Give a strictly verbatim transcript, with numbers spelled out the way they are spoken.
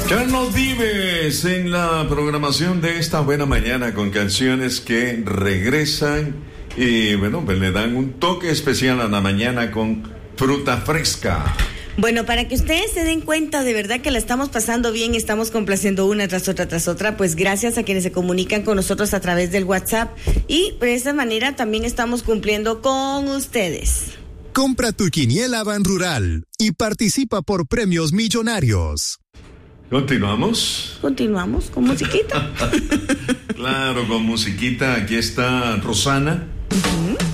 Carlos Vives en la programación de esta buena mañana con canciones que regresan y bueno, pues le dan un toque especial a la mañana con fruta fresca. Bueno, para que ustedes se den cuenta de verdad que la estamos pasando bien, estamos complaciendo una tras otra tras otra, pues gracias a quienes se comunican con nosotros a través del WhatsApp y de esa manera también estamos cumpliendo con ustedes. Compra tu quiniela Ban Rural y participa por premios millonarios. ¿Continuamos? Continuamos con musiquita. Claro, con musiquita. Aquí está Rosana. Uh-huh.